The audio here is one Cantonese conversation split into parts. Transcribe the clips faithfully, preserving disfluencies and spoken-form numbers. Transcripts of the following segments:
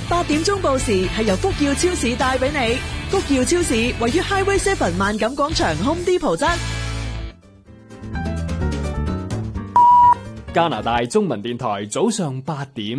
八點鐘報時係由福耀超市帶俾你。福耀超市位於 Highway Seven 萬錦廣場 Home Depot側。 加拿大中文電台早上八點。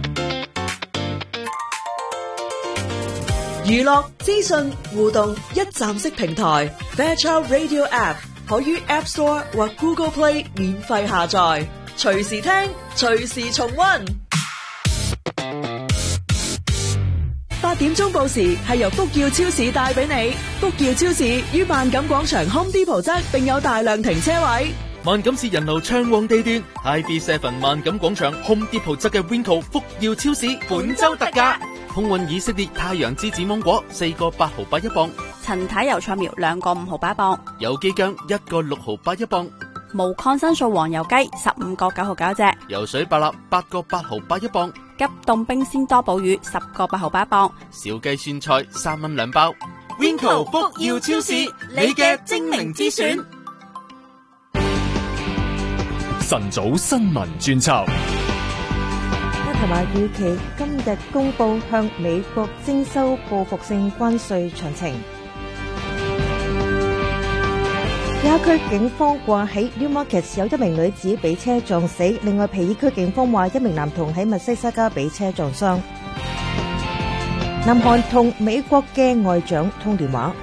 娛樂、資訊、互動一站式平台 Fairchild Radio App 可於 App Store 或 Google Play 免費下載，隨時聽，隨時重溫。八點鐘報時係由福耀超市帶俾你。福耀超市於萬錦廣場 Home Depot 側，並有大量停車位。 萬錦市人流暢旺地段 ，I B Seven 萬錦廣場 Home Depot 側嘅 Winco 福耀超市本周特價。空運以色列太陽之子芒果四個八毫八一磅， 陳太油菜苗兩個五毫八一磅， 有機薑一個六毫八一磅， 無抗生素黃油雞十五個九毫九一隻， 油水白蠟八個八毫八一磅， 急凍冰鮮多寶魚十個八毫八一磅， 小雞酸菜三蚊兩包。Winco 福耀超市，你嘅精明之選。 晨早新聞專輯。 同埋預期今日公布向美國徵收報復性關稅詳情。亞區警方話喺 Newmarket 有一名女子被車撞死，另外皮爾區警方話一名男童喺密西沙加被車撞傷。南韓同美國嘅外長通電話。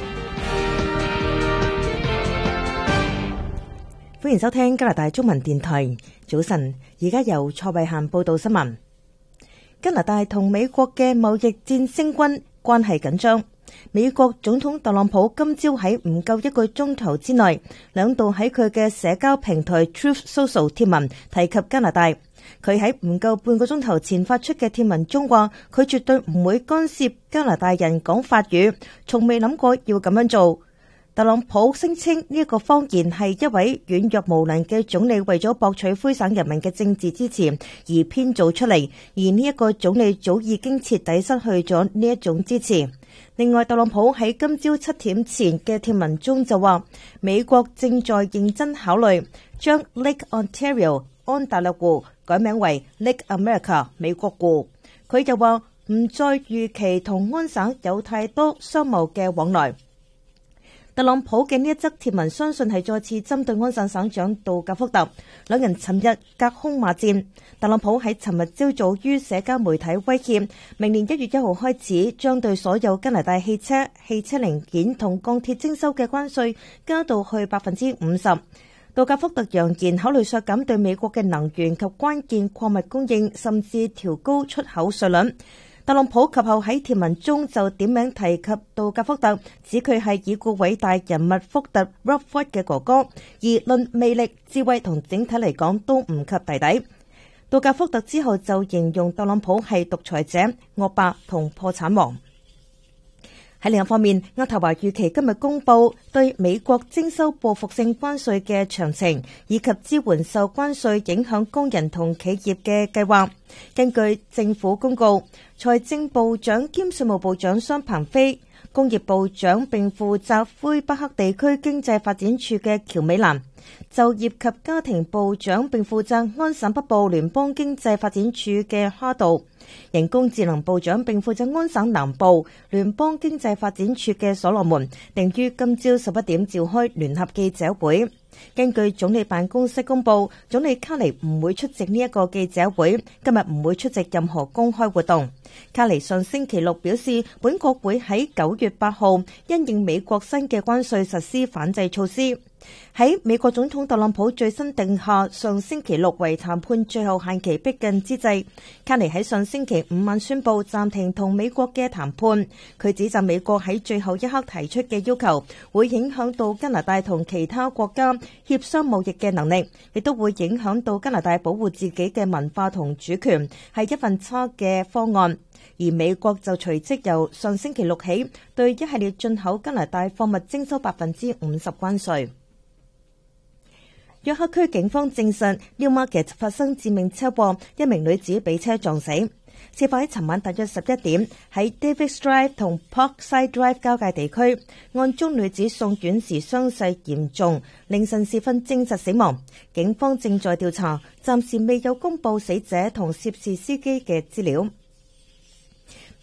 歡迎收聽加拿大中文電台早晨，而家由蔡慧嫻報道新聞。加拿大同美國嘅貿易戰升溫，關係緊張。美國總統特朗普今朝喺唔夠一個鐘頭之內，兩度喺佢嘅社交平台 Truth Social 貼文提及加拿大。佢喺唔夠半個鐘頭前發出嘅貼文中話，佢絕對唔會干涉加拿大人講法語，從未諗過要咁樣做。特朗普聲稱呢一個謊言係一位軟弱無能嘅總理為咗博取魁省人民嘅政治支持而編造出嚟，而呢一個總理早已經徹底失去咗呢一種支持。另外，特朗普喺今朝七點前嘅貼文中就話，美國正在認真考慮將 Lake Ontario 安大略湖改名為 Lake America 美國湖。佢又話唔再預期同安省有太多商貿嘅往來。特朗普嘅呢一則貼文相信係再次針對安省省長杜格福特，兩人尋日隔空罵戰。特朗普喺尋日朝早於社交媒體威脅，明年一月一號開始將對所有加拿大汽車、汽車零件同鋼鐵徵收嘅關稅加到去百分之五十。杜格福特揚言考慮削減對美國嘅能源及關鍵礦物供應，甚至調高出口稅率。特朗普及後喺貼文中就點名提及杜格福特，指佢係已故偉大人物福特 Rob Ford 嘅哥哥，而論魅力、智慧同整體嚟講都唔及弟弟。杜格福特之後就形容特朗普係獨裁者、惡霸同破產王。喺另一方面，渥太華預期今日公布對美國徵收報復性關稅嘅詳情，以及支援受關稅影響工人同企業嘅計劃。根據政府公告，財政部長兼稅務部長商鵬飛、工業部長並負責魁北克地區經濟發展處嘅喬美蘭、就業及家庭部長並負責安省北部聯邦經濟發展處嘅哈道、人工智能部長並負責安省南部聯邦經濟發展處嘅所羅門，定於今朝十一點召開聯合記者會。根據總理辦公室公佈，總理卡尼唔會出席呢一個記者會，今日唔會出席任何公開活動。卡尼上星期六表示，本國會喺九月八號因應美國新嘅關稅實施反制措施。喺美國總統特朗普最新定下上星期六為談判最後限期逼近之際，卡尼喺上星期五晚宣布暫停同美國嘅談判。佢指責美國喺最後一刻提出嘅要求會影響到加拿大同其他國家協商貿易嘅能力，亦都會影響到加拿大保護自己嘅文化同主權，係一份差嘅方案。而美國就隨即由上星期六起對一系列進口加拿大貨物徵收百分之五十關稅。約克區警方證實 Newmarket 發生致命車禍，一名女子被車撞死。事發喺尋晚大約十一點，喺 Davis Drive 同 Parkside Drive 交界地區。案中女子送院時傷勢嚴重，凌晨時分證實死亡。警方正在調查，暫時未有公布死者同涉事司機嘅資料。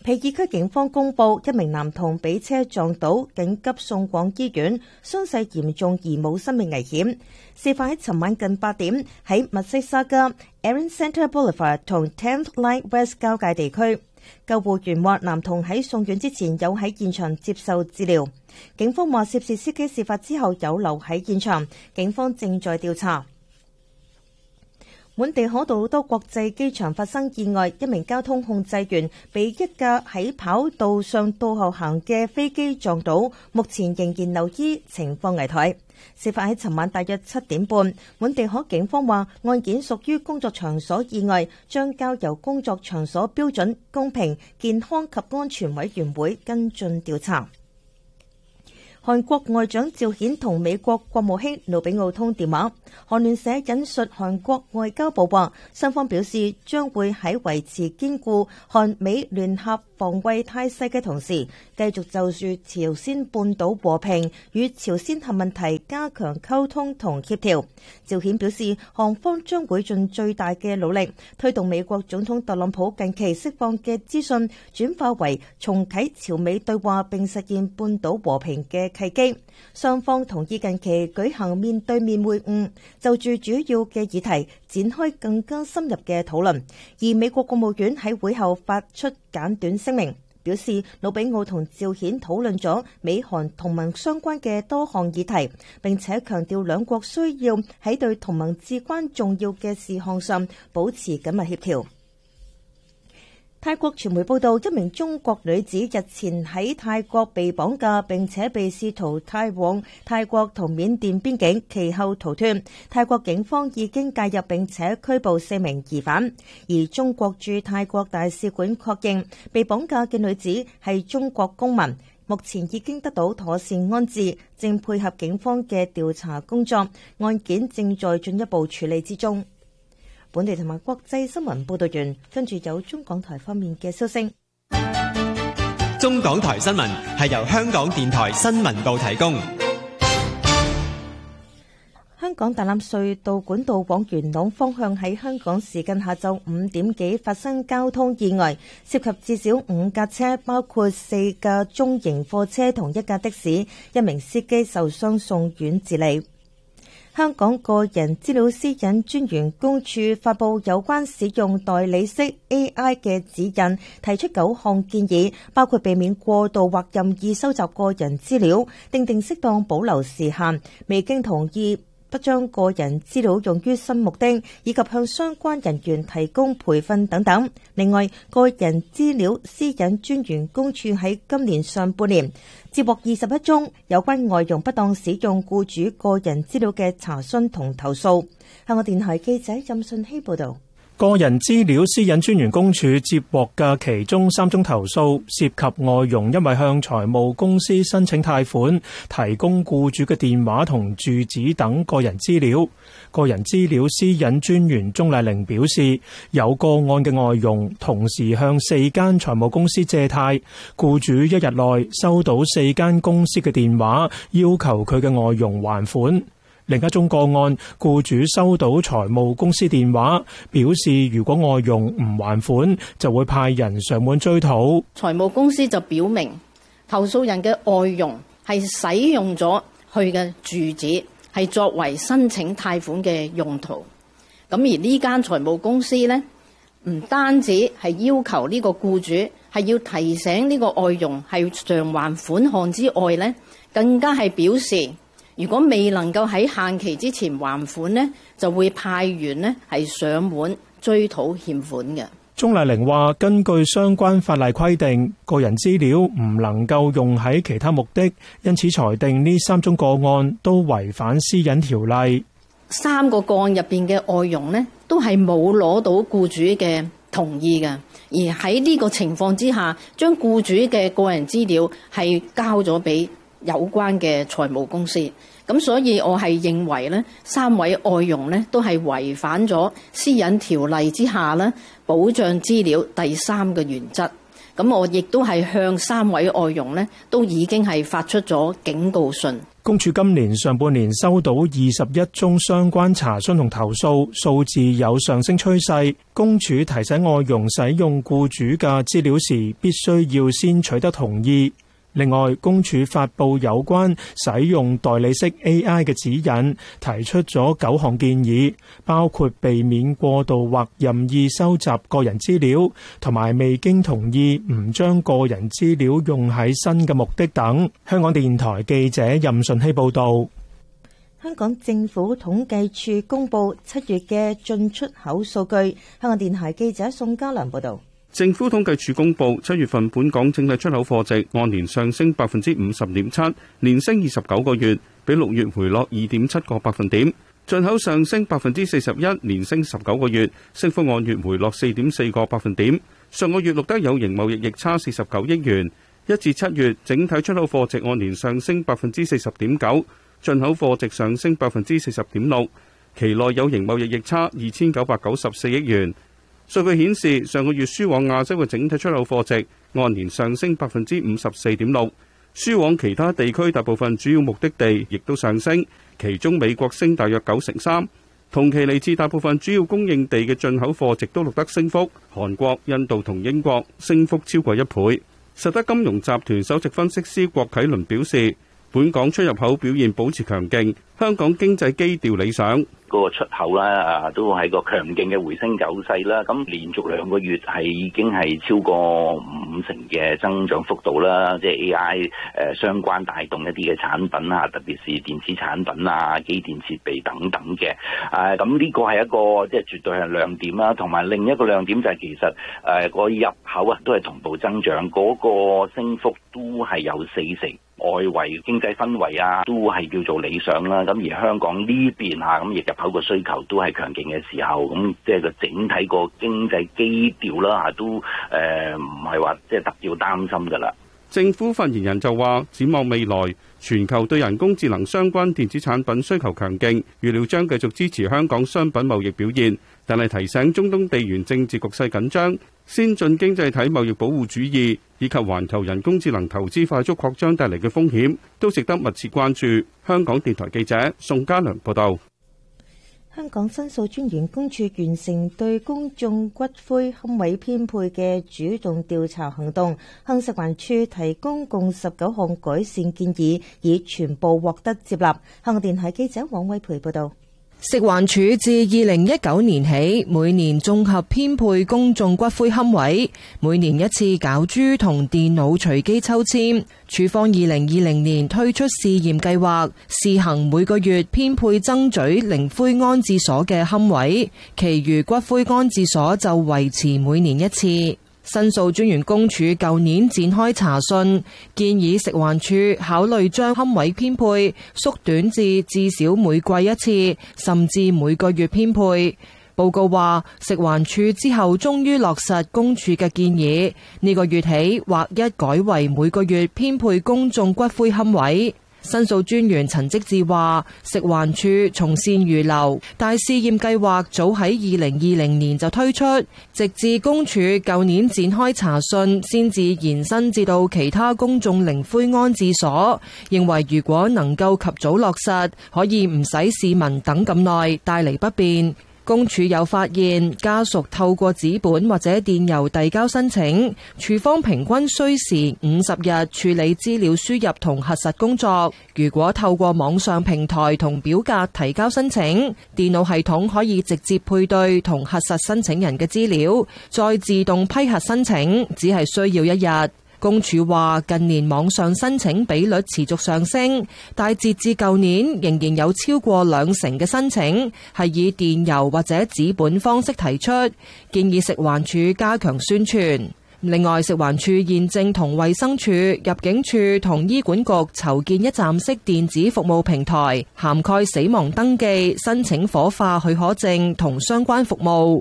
皮爾區警方公布一名男童被車撞倒，緊急送往醫院，傷勢嚴重而冇生命危險。事發喺尋晚近八點，喺密西沙加 Erin Center Boulevard 同 tenth Line West 交界地區。救護員話男童喺送院之前有喺現場接受治療。警方話涉事司機事發之後有留喺現場，警方正在調查。本地可杜魯多國際機場發生意外，一名交通控制員被一架喺跑道上倒後行嘅飛機撞倒，目前仍然留醫，情況危殆。事發喺尋晚大約七點半，本地可警方話案件屬於工作場所意外，將交由工作場所標準、公平、健康及安全委員會跟進調查。韓國外長趙顯同美國國務卿魯比奧通電話。韓聯社引述韓國外交部話，雙方表示將會喺維持堅固韓美聯合防衛態勢嘅同時，繼續就住朝鮮半島和平與朝鮮核問題加強溝通同協調。趙顯表示，韓方將會盡最大嘅努力推動美國總統特朗普近期釋放嘅資訊轉化為重啟朝美對話並實現半島和平嘅契機。雙方同意近期舉行面對面會晤，就住主要嘅議題展開更加深入嘅討論。而美國國務院喺會後發出簡短聲明，表示魯比奧同趙顯討論咗美韓同盟相關嘅多項議題，並且強調兩國需要喺對同盟至關重要嘅事項上保持緊密協調。泰國傳媒報道，一名中國女子日前喺泰國被綁架，並且被試圖帶往泰國同緬甸邊境，其後逃脫。泰國警方已經介入並且拘捕四名疑犯，而中國駐泰國大使館確認被綁架嘅女子係中國公民，目前已經得到妥善安置，正配合警方嘅調查工作，案件正在進一步處理之中。本地同埋國際新聞報道完，跟住有中港台方面嘅消息。 中港台新聞係由香港電台新聞部提供。 香港大欖隧道管道往元朗方向喺香港時間下晝五點幾發生交通意外，涉及至少五架車，包括四架中型貨車同一架的士，一名司機受傷送院治理。香港個人資料私隱專員公署發布有關使用代理式 A I 嘅指引，提出九項建議，包括避免過度或任意收集個人資料，訂定適當保留時限，未經同意不將個人資料用於新目的，以及向相關人員提供培訓等等。另外，個人資料私隱專員公署喺今年上半年接獲二十一宗有關外傭不當使用僱主個人資料嘅查詢同投訴。香港電台記者任信希報道。 個人資料私隱專員公署接獲嘅其中三宗投訴，涉及外傭因為向財務公司申請貸款，提供僱主嘅電話同住址等個人資料。個人資料私隱專員鍾麗玲表示，有個案嘅外傭同時向四間財務公司借貸，僱主一日內收到四間公司嘅電話，要求佢嘅外傭還款。另一宗個案，僱主收到財務公司電話，表示如果外傭唔還款，就會派人上門追討。 財務公司就表明，投訴人嘅外傭係使用咗佢嘅住址，係作為申請貸款嘅用途。咁而呢間財務公司呢，唔單止係要求呢個僱主係要提醒呢個外傭係償還款項之外呢，更加係表示，如果未能夠喺限期之前還款呢，就會派員呢係上門追討欠款嘅。 鍾麗玲話，根據相關法例規定，個人資料唔能夠用喺其他目的，因此裁定呢三宗個案都違反私隱條例。 三個個案入邊嘅外傭呢，都係冇攞到僱主嘅同意嘅，而喺呢個情況之下，將僱主嘅個人資料係交咗俾有關嘅財務公司。咁所以我係認為呢三位外傭呢都係違反咗私隱條例之下呢保障資料第三個原則。咁我亦都係向三位外傭呢都已經係發出咗警告信。 公署今年上半年收到二十一宗相關查詢同投訴，數字有上升趨勢。公署提醒外傭使用僱主嘅資料時，必須要先取得同意。另外，公署發布有關使用代理式 A I 嘅指引，提出咗九項建議，包括避免過度或任意收集個人資料，同埋未經同意唔將個人資料用喺新嘅目的等。香港電台記者任順希報導。 香港政府統計處公布七月嘅進出口數據。香港電台記者宋家良報導。 政府統計處公布，七月份本港整體出口貨值按年上升百分之五十點七，連升二十九個月，比六月回落二點七個百分點。進口上升百分之四十一，連升十九個月，升幅按月回落四點四個百分點。上個月錄得有形貿易逆差四十九億元。一至七月整體出口貨值按年上升百分之四十點九，進口貨值上升百分之四十點六，期內有形貿易逆差二千九百九十四億元。數據顯示，上個月輸往亞洲嘅整體出口貨值按年上升百分之五十四點六，輸往其他地區大部分主要目的地亦都上升，其中美國升大約九成三。同期嚟自大部分主要供應地嘅進口貨值都錄得升幅，韓國、印度同英國升幅超過一倍。實德金融集團首席分析師郭啟倫表示，本港出入口表現保持強勁，香港經濟基調理想。 嗰個出口啦，啊都係個強勁嘅回升走勢啦。咁連續兩個月係已經係超過五成嘅增長幅度啦。即係 A I 誒相關帶動一啲嘅產品啊，特別是電子產品啊、機電設備等等嘅。誒咁呢個係一個即係絕對係亮點啦。同埋另一個亮點就係其實誒個入口啊都係同步增長，嗰個升幅都係有四成。外圍經濟氛圍啊，都係叫做理想啦。咁而香港呢邊嚇，咁亦入口個需求都係強勁嘅時候，咁即係個整體個經濟基調啦嚇，都誒唔係話即係特別擔心㗎啦。 政府發言人就話，展望未來，全球對人工智能相關電子產品需求強勁，預料將繼續支持香港商品貿易表現。但係提醒中東地緣政治局勢緊張、先進經濟體貿易保護主義以及環球人工智能投資快速擴張帶嚟嘅風險，都值得密切關注。香港電台記者宋家良報道。 香港申訴專員公署完成對公眾骨灰龕位編配嘅主動調查行動，向食環署提供共十九項改善建議，已全部獲得接納。香港電台記者黃偉培報道。 食環署自二零一九年起，每年綜合編配公眾骨灰龕位，每年一次攪珠同電腦隨機抽籤。署方二零二零年推出試驗計劃，試行每個月編配曾咀靈灰安置所嘅龕位，其餘骨灰安置所就維持每年一次。申訴專員公署舊年展開查詢，建議食環署考慮將龕位編配縮短至至少每季一次，甚至每個月編配。報告話，食環署之後終於落實公署嘅建議，呢個月起劃一改為每個月編配公眾骨灰龕位。申訴專員陳積志話，食環署從善如流，但試驗計劃早喺二零二零年就推出，直至公署舊年展開查詢，先至延伸至到其他公眾靈灰安置所。認為如果能夠及早落實，可以唔使市民等咁耐，帶嚟不便。公署有發現，家屬透過紙本或者電郵遞交申請，署方平均需時五十日處理資料輸入同核實工作。如果透過網上平台同表格提交申請，電腦系統可以直接配對同核實申請人嘅資料，再自動批核申請，只係需要一日。公署話，近年網上申請比率持續上升，但截至舊年仍然有超過兩成嘅申請係以電郵或者紙本方式提出，建議食環署加強宣傳。另外，食環署現正同衛生署、入境處同醫管局籌建一站式電子服務平台，涵蓋死亡登記、申請火化許可證同相關服務。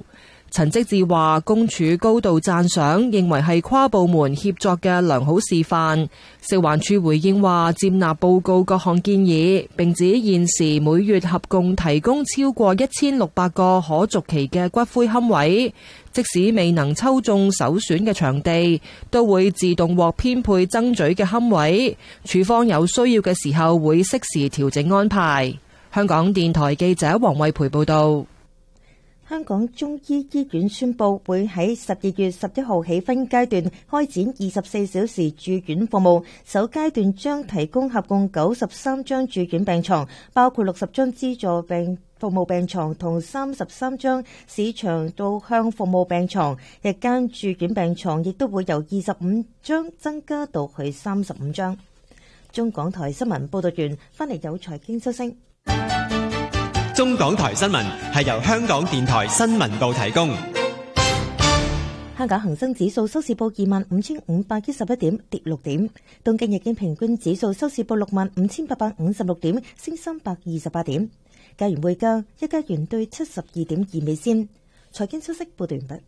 陳積志話，公署高度讚賞，認為係跨部門協作嘅良好示範。食環署回應話，接納報告各項建議，並指現時每月合共提供超過一千六百個可續期嘅骨灰龕位，即使未能抽中首選嘅場地，都會自動獲編配爭取嘅龕位。署方有需要嘅時候會適時調整安排。香港電台記者黃慧培報道。 香港中醫醫院宣布會喺十二月十一號起分階段開展二十四小時住院服務，首階段將提供合共九十三張住院病床，包括六十張資助病服務病床同三十三張市場導向服務病床。日間住院病床亦都會由二十五張增加到去三十五張。中港台新聞報道完，翻嚟有財經收聲。 中港台新聞係由香港電台新聞部提供。 香港恒生指數收市報二萬五千五百一十一點，跌六點。東京日經平均指數收市報六萬五千八百五十六點，升三百二十八點。加元匯價，一加元兌七十二點二美仙。財經消息報道完畢。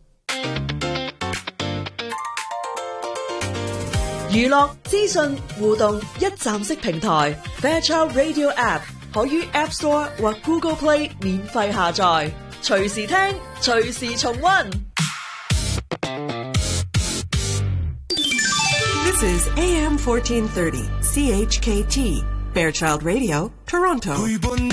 娛樂資訊互動一站式平台 Fairchild Radio App。可於 App Store 或 Google Play 免費下載，隨時聽，隨時重溫。 This is A M fourteen thirty C H K T Fairchild Radio, Toronto.